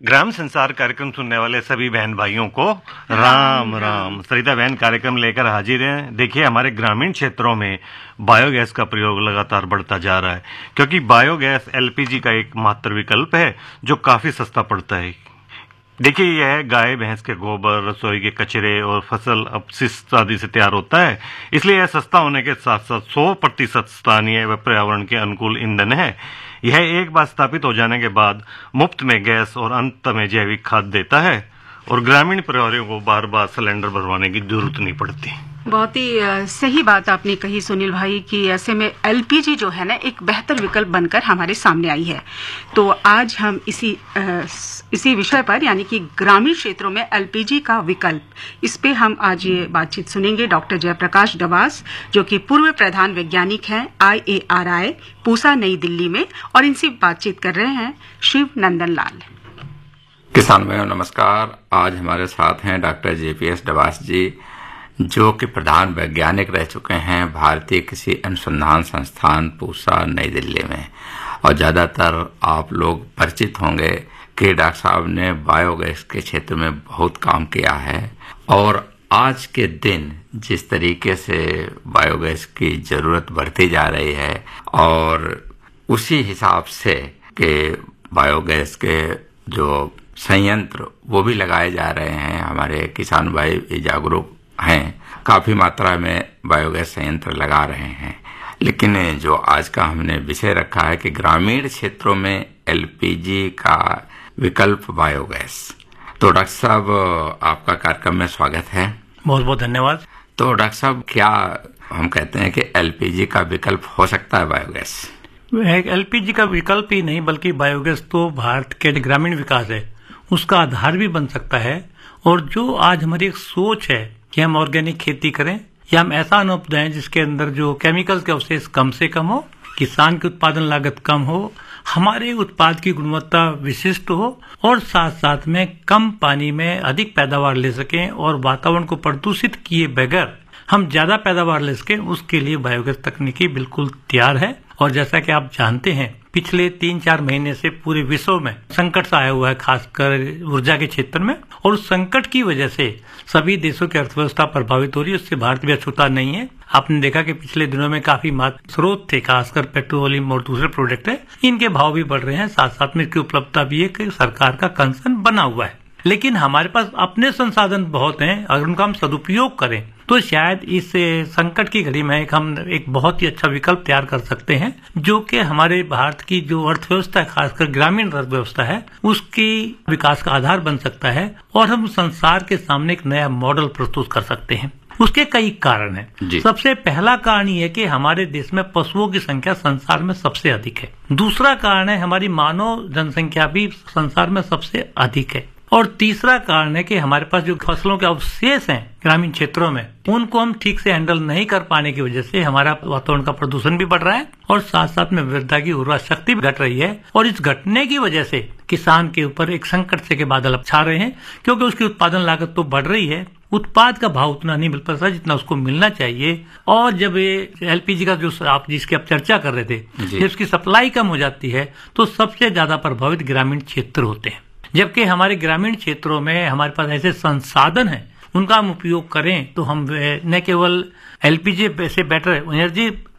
ग्राम संसार कार्यक्रम सुनने वाले सभी बहन भाइयों को राम राम। सरिता बहन कार्यक्रम लेकर हाजिर हैं। देखिए, हमारे ग्रामीण क्षेत्रों में बायोगैस का प्रयोग लगातार बढ़ता जा रहा है, क्योंकि बायोगैस एलपीजी का एक मात्र विकल्प है जो काफी सस्ता पड़ता है। देखिए, यह गाय भैंस के गोबर, रसोई के कचरे और फसल अपशिष्ट आदि से तैयार होता है। इसलिए यह सस्ता होने के साथ साथ 100% स्थानीय व पर्यावरण के अनुकूल ईंधन है। यह एक बार स्थापित हो जाने के बाद मुफ्त में गैस और अंत में जैविक खाद देता है और ग्रामीण परिवारों को बार बार सिलेंडर भरवाने की जरूरत नहीं पड़ती। बहुत ही सही बात आपने कही सुनील भाई कि ऐसे में एलपीजी जो है ना एक बेहतर विकल्प बनकर हमारे सामने आई है। तो आज हम इसी विषय पर यानी कि ग्रामीण क्षेत्रों में एलपीजी का विकल्प, इस पे हम आज ये बातचीत सुनेंगे डॉक्टर जयप्रकाश डबास, जो कि पूर्व प्रधान वैज्ञानिक हैं IARI पूसा नई दिल्ली में, और इनसे बातचीत कर रहे हैं शिव नंदन लाल। किसान भाइयों नमस्कार। आज हमारे साथ हैं डॉक्टर JPS डबास जी, जो कि प्रधान वैज्ञानिक रह चुके हैं भारतीय कृषि अनुसंधान संस्थान पूसा नई दिल्ली में। और ज्यादातर आप लोग परिचित होंगे कि डॉक्टर साहब ने बायोगैस के क्षेत्र में बहुत काम किया है। और आज के दिन जिस तरीके से बायोगैस की जरूरत बढ़ती जा रही है, और उसी हिसाब से कि बायोगैस के जो संयंत्र वो भी लगाए जा रहे हैं, हमारे किसान भाई भी जागरूक हैं, काफी मात्रा में बायोगैस संयंत्र लगा रहे हैं। लेकिन जो आज का हमने विषय रखा है कि ग्रामीण क्षेत्रों में एलपीजी का विकल्प बायोगैस। तो डॉक्टर साहब, आपका कार्यक्रम में स्वागत है। बहुत बहुत धन्यवाद। तो डॉक्टर साहब, क्या हम कहते हैं कि एलपीजी का विकल्प हो सकता है बायोगैस? एलपीजी का विकल्प ही नहीं बल्कि बायोगैस तो भारत के ग्रामीण विकास है, उसका आधार भी बन सकता है। और जो आज हमारी एक सोच है कि हम ऑर्गेनिक खेती करें या हम ऐसा अन्न उपजाएं जिसके अंदर जो केमिकल्स के अवशेष कम से कम हो, किसान की उत्पादन लागत कम हो, हमारे उत्पाद की गुणवत्ता विशिष्ट हो, और साथ साथ में कम पानी में अधिक पैदावार ले सकें और वातावरण को प्रदूषित किए बगैर हम ज्यादा पैदावार ले सकें, उसके लिए बायोगैस तकनीकी बिल्कुल तैयार है। और जैसा कि आप जानते हैं, पिछले 3-4 महीने से पूरे विश्व में संकट सा आया हुआ है, खासकर ऊर्जा के क्षेत्र में, और उस संकट की वजह से सभी देशों की अर्थव्यवस्था प्रभावित हो रही है। उससे भारत भी अछूता नहीं है। आपने देखा कि पिछले दिनों में काफी स्रोत थे, खासकर पेट्रोलियम और दूसरे प्रोडक्ट है, इनके भाव भी बढ़ रहे हैं। साथ साथ में इसकी उपलब्धता भी है कि सरकार का कंसर्न बना हुआ है। लेकिन हमारे पास अपने संसाधन बहुत हैं, अगर उनका हम सदुपयोग करें तो शायद इस संकट की घड़ी में हम एक बहुत ही अच्छा विकल्प तैयार कर सकते हैं, जो कि हमारे भारत की जो अर्थव्यवस्था है, खासकर ग्रामीण अर्थव्यवस्था है, उसकी विकास का आधार बन सकता है। और हम संसार के सामने एक नया मॉडल प्रस्तुत कर सकते हैं। उसके कई कारण हैं। सबसे पहला कारण ये है कि हमारे देश में पशुओं की संख्या संसार में सबसे अधिक है। दूसरा कारण है हमारी मानव जनसंख्या भी संसार में सबसे अधिक है। और तीसरा कारण है कि हमारे पास जो फसलों के अवशेष हैं ग्रामीण क्षेत्रों में, उनको हम ठीक से हैंडल नहीं कर पाने की वजह से हमारा वातावरण का प्रदूषण भी बढ़ रहा है, और साथ साथ में मृदा की उर्वरा शक्ति भी घट रही है। और इस घटने की वजह से किसान के ऊपर एक संकट से के बादल छा रहे हैं, क्योंकि उसकी उत्पादन लागत तो बढ़ रही है, उत्पाद का भाव उतना नहीं मिल पाता जितना उसको मिलना चाहिए। और जब ये एलपीजी का जो आप जिसकी आप चर्चा कर रहे थे, जब इसकी सप्लाई कम हो जाती है तो सबसे ज्यादा प्रभावित ग्रामीण क्षेत्र होते हैं। जबकि हमारे ग्रामीण क्षेत्रों में हमारे पास ऐसे संसाधन हैं, उनका हम उपयोग करें तो हम न केवल एलपीजी से बेटर एनर्जी